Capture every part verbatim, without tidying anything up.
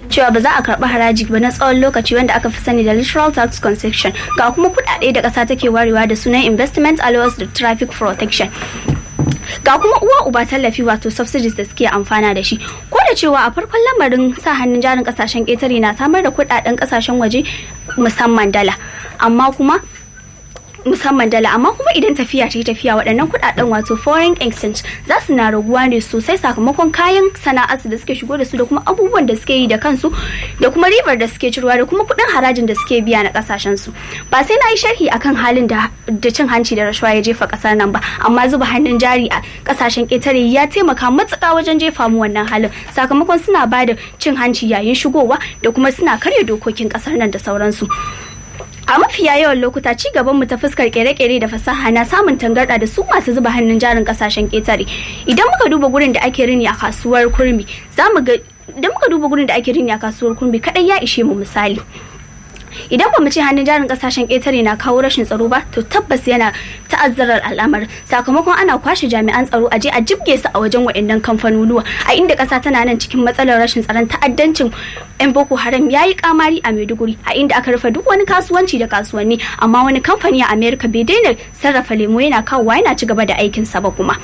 cewa ba za a karɓi haraji ba na tsawon lokaci wanda aka fi sani da literal tax concession, ga kuma kuɗaɗe da ƙasa take warewa da sunan investment allowance da traffic protection, ga kuma uwa uba tallafi wato subsidies da suke amfana da shi. Ko da cewa a farkon lamarin sa hannun jarin kasashen ƙetare na samar da kuɗaɗen kasashen waje musamman dala, amma kuma musamman dala amma kuma idan tafiya ta yi tafiya waɗannan kuɗaɗen wato foreign exchange za su na raguwa ne sosai sakamakon kayan sana'arsu da suke shigo da su da kuma abubuwan da suke yi da kansu da kuma ribar da suke cirewa da kuma kuɗin harajin da suke biya na ƙasashen su. Ba sai na yi sharhi akan halin da da cin hanci da rashawa ya jefa ƙasar nan ba, amma zuba hannun jari a ƙasashen ƙetare ya taimaka matuƙa wajen jefa mu wannan halin sakamakon suna ba da cin hanci yayin shigowa da kuma suna karya dokokin ƙasar nan da sauransu. A mafiya yawan lokuta ci gaban mu ta fuskar kere-kere da fasaha na samun tangarda da su masu zuba hannun jarin kasashen ketare. Idan muka duba gurin da ake rini a kasuwar Kurmi, zamu ga idan muka duba gurin da ake rini a kasuwar Kurmi kadai ya ishe mu misali. Idan ba mu ce hannun jarin kasashen ƙetare na kawo rashin tsaro ba, to tabbas yana ta'azzarar al'amarin sakamakon ana kwashe jami'an tsaro a je a jibge su a wajen waɗannan kamfanonuwa a inda ƙasa tana nan cikin matsalar rashin tsaron ta'addancin 'yan Boko Haram yayi kamari a Maiduguri a inda aka rufe duk wani kasuwanci da kasuwanni, amma wani kamfani a America bai daina sarrafa lemo yana kawowa yana ci gaba da aikinsa ba kuma.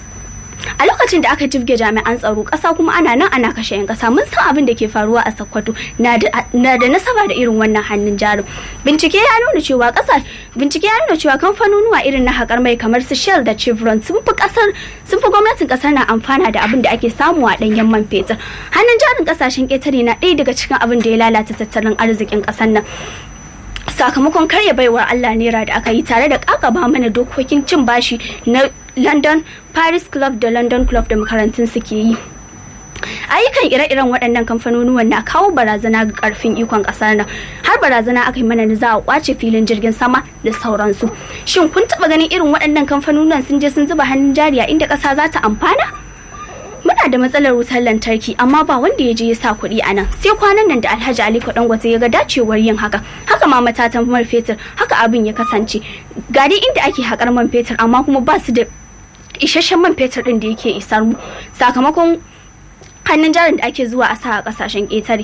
A lokacin da aka jibge jami'an tsaro ƙasa kuma ana nan ana kashe 'yan ƙasa, mun san abin da ke faruwa a Sokoto na da nasaba da irin wannan hannun jarin. Bincike ya nuna cewa ƙasa bincike ya nuna cewa kamfanonuwa irin na haƙar mai kamar su Shell da Chevron sun fi ƙasar sun fi gwamnatin ƙasar na amfana da abin da ake samu a ɗanyen man fetur. Hannun jarin ƙasashen ƙetare na ɗaya daga cikin abin da ya lalata tattalin arzikin ƙasar nan. Sakamakon karya baiwar Allah naira da aka yi tare da kakaba mana dokokin cin bashi na London Paris Club da London Club da makarantun suke yi. Ayyukan ire-iren waɗannan kamfanonuwan na kawo barazana ga ƙarfin ikon ƙasar nan, har barazana aka yi mana da za a kwace filin jirgin sama da sauransu. Shin kun taɓa ganin irin waɗannan kamfanonuwan sun je sun zuba hannun jari a inda ƙasa za ta amfana? Muna da matsalar wutar lantarki amma ba wanda ya je ya sa kuɗi a nan, sai kwanan nan da Alhaji Aliko Dangote ya ga dacewar yin haka. Haka ma matatan man fetur haka abin ya kasance. Ga dai inda ake haƙar man fetur amma kuma ba su da isasshen man fetur ɗin da yake isar mu sakamakon hannun jarin da ake zuwa a sa a ƙasashen ƙetare.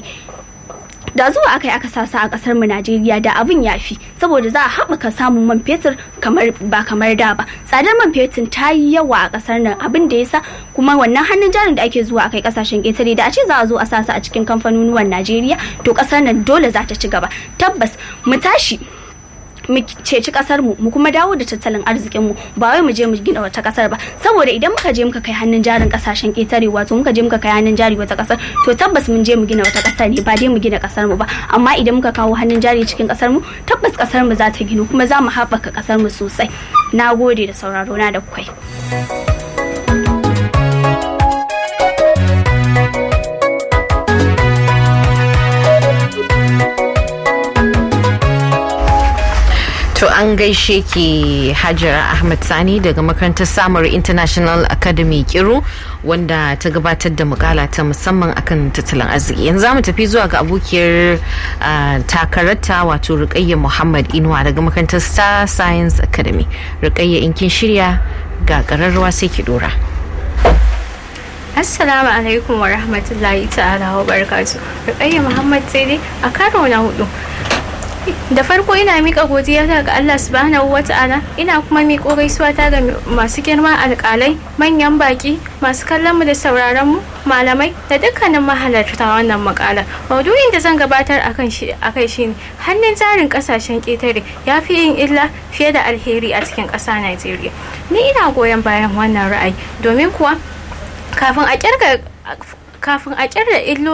Da zuwa aka yi aka sasa a kasar mu Najeriya da abin yafi, saboda za a haɓaka samun man fetur kamar ba kamar da ba. Tsadar man fetur ta yi yawa a kasar nan, abin da yasa kuma wannan hannun jarin da ake zuwa akai kasashen ƙetare da a ce za a zo a sasa a cikin kamfanonuwan Najeriya, to kasar nan dole za ta ci gaba. Tabbas mu tashi mu ceci kasar mu mu kuma dawo da tattalin arzikin mu, ba wai mu je mu gina wata kasar ba, saboda idan muka je muka kai hannun jarin kasashen ƙetare wato muka je muka kai hannun jari wata kasar, to tabbas mun je mu gina wata kasar ne ba dai mu gina kasar mu ba. Amma idan muka kawo hannun jari cikin kasar mu, tabbas kasar mu za ta ginu kuma za mu haɓaka kasar mu sosai. Nagode da sauraro na da kai. To an gaishe ki Hajara Ahmad Sani daga makarantar Samar International Academy Kiru, wanda ta gabatar da mukala ta musamman akan tattalin arziki. Yanzu zamu tafi zuwa ga abokiyar takararta wato Rukayya Muhammad Inuwa daga makarantar Star Science Academy. Rukayya, in kin shirya ga kararrawa sai ki dora. Assalamu alaikum wa rahmatullahi ta'ala wa barakatuh. Rukayya Muhammad sai dai a karo na hudu. Da farko ina mika godiya ta ga Allah subhanahu wata'ala, ina kuma miko gaisuwa ta ga masu girma alƙalai, manyan baki, masu kallon mu da sauraron mu, malamai da dukkanin mahalarta wannan makala. Maudu'in da zan gabatar akan shi akai shine hannun jarin kasashen ƙetare ya fi yin illa fiye da alheri a cikin ƙasa Najeriya. Ni ina goyon bayan wannan ra'ayi domin kuwa kafin a kirga kafin a kirga illo